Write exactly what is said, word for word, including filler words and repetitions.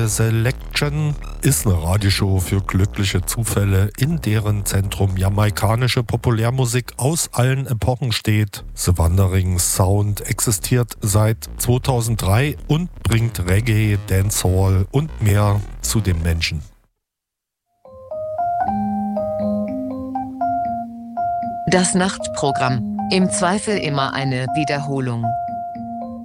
The Selection ist eine Radioshow für glückliche Zufälle, in deren Zentrum jamaikanische Populärmusik aus allen Epochen steht. The Wandering Sound existiert seit zweitausenddrei und bringt Reggae, Dancehall und mehr zu den Menschen. Das Nachtprogramm. Im Zweifel immer eine Wiederholung.